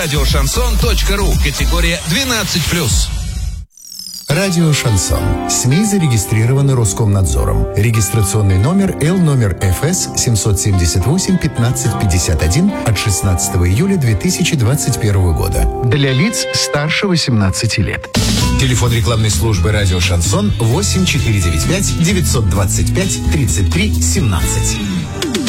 Радиошансон.ру. Категория 12+. Радио «Шансон». СМИ зарегистрированы Роскомнадзором. Регистрационный номер Л ФС 778-1551 от 16 июля 2021 года. Для лиц старше 18 лет. Телефон рекламной службы «Радио Шансон» 8495 925 33 17.